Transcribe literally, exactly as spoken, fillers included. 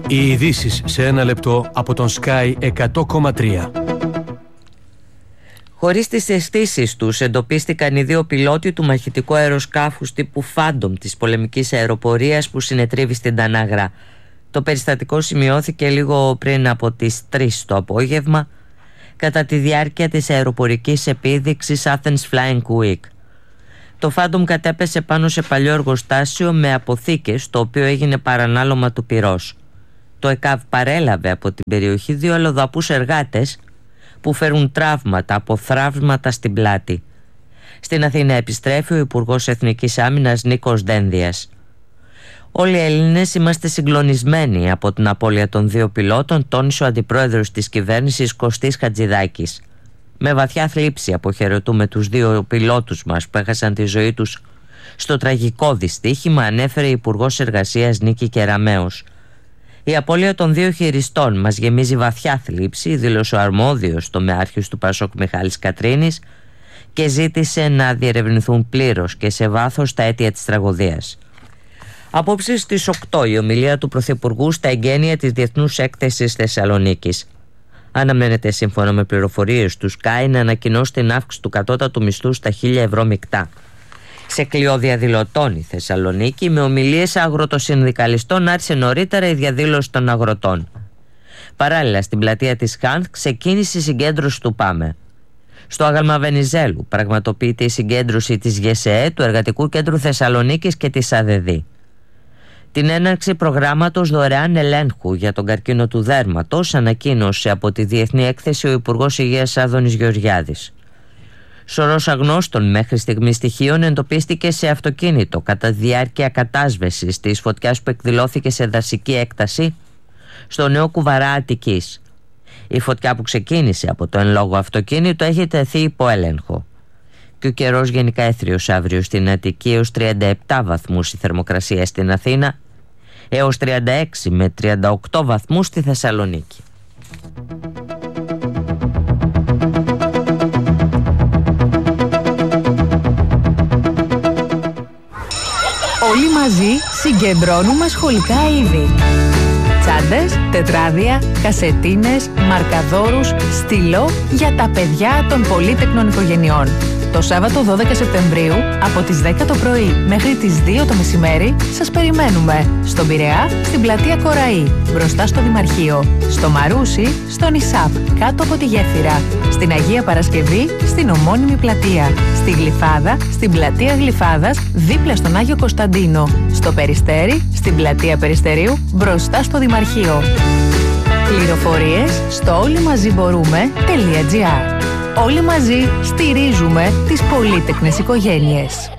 Οι ειδήσεις σε ένα λεπτό από τον Sky εκατό κόμμα τρία. Χωρίς τις αισθήσεις τους εντοπίστηκαν οι δύο πιλότοι του μαχητικού αεροσκάφους τύπου Phantom της πολεμικής αεροπορίας που συνετρίβει στην Τανάγρα. Το περιστατικό σημειώθηκε λίγο πριν από τις τρεις το απόγευμα κατά τη διάρκεια της αεροπορικής επίδειξης Athens Flying Week. Το Phantom κατέπεσε πάνω σε παλιό εργοστάσιο με αποθήκες, το οποίο έγινε παρανάλωμα του πυρός. Το ΕΚΑΒ παρέλαβε από την περιοχή δύο αλλοδαπούς εργάτες που φέρουν τραύματα από θραύματα στην πλάτη. Στην Αθήνα επιστρέφει ο Υπουργός Εθνικής Άμυνας Νίκος Δένδιας. Όλοι οι Έλληνες είμαστε συγκλονισμένοι από την απώλεια των δύο πιλότων, τόνισε ο αντιπρόεδρος της κυβέρνησης Κωστής Χατζηδάκης. Με βαθιά θλίψη αποχαιρετούμε τους δύο πιλότους μας που έχασαν τη ζωή τους στο τραγικό δυστύχημα, ανέφερε η Υπουργός Εργασίας Νίκη Κεραμέως. Η απώλεια των δύο χειριστών μας γεμίζει βαθιά θλίψη, δήλωσε ο αρμόδιος τομεάρχης του Πασόκ Μιχάλης Κατρίνης και ζήτησε να διερευνηθούν πλήρως και σε βάθος τα αίτια της τραγωδίας. Απόψε στις οκτώ η ομιλία του Πρωθυπουργού στα εγγένεια της Διεθνούς Έκθεσης Θεσσαλονίκης. Αναμένεται, σύμφωνα με πληροφορίες του Sky, να ανακοινώσει την αύξηση του κατώτατου μισθού στα χίλια ευρώ μεικτά. Σε κλειό διαδηλωτών η Θεσσαλονίκη, με ομιλίες αγροτοσυνδικαλιστών, άρχισε νωρίτερα η διαδήλωση των αγροτών. Παράλληλα, στην πλατεία της Χάνθ ξεκίνησε η συγκέντρωση του ΠΑΜΕ. Στο άγαλμα Βενιζέλου πραγματοποιείται η συγκέντρωση της ΓΕΣΕΕ, του Εργατικού Κέντρου Θεσσαλονίκης και της ΑΔΕΔΗ. Την έναρξη προγράμματος δωρεάν ελέγχου για τον καρκίνο του δέρματος ανακοίνωσε από τη Διεθνή Έκθεση ο Υπουργός Υγείας Άδωνης Γεωργιάδης. Σωρός αγνώστων μέχρι στιγμή στοιχείων εντοπίστηκε σε αυτοκίνητο κατά τη διάρκεια κατάσβεσης της φωτιάς που εκδηλώθηκε σε δασική έκταση στο Νέο Κουβαρά Αττικής. Η φωτιά που ξεκίνησε από το εν λόγω αυτοκίνητο έχει τεθεί υπό έλεγχο. Και ο καιρός γενικά έθριος αύριο στην Αττική, έως τριάντα επτά βαθμούς η θερμοκρασία στην Αθήνα, έως τριάντα έξι με τριάντα οκτώ βαθμούς στη Θεσσαλονίκη. Όλοι μαζί συγκεντρώνουμε σχολικά είδη. Τσάντες, τετράδια, κασετίνες, μαρκαδόρους, στυλό για τα παιδιά των πολύτεκνων οικογενειών. Το Σάββατο δώδεκα Σεπτεμβρίου από τις δέκα το πρωί μέχρι τις δύο το μεσημέρι σας περιμένουμε στον Πειραιά, στην πλατεία Κοραή, μπροστά στο Δημαρχείο, στο Μαρούσι, στον Ισάπ, κάτω από τη Γέφυρα, στην Αγία Παρασκευή, στην ομώνυμη πλατεία, στη Γλυφάδα, στην πλατεία Γλυφάδας, δίπλα στον Άγιο Κωνσταντίνο, στο Περιστέρι, στην πλατεία Περιστερίου, μπροστά στο Δημαρχείο. Πληροφορίες στο όλοιμαζιμπορούμε.gr. Όλοι μαζί στηρίζουμε τις πολύτεκνες οικογένειες.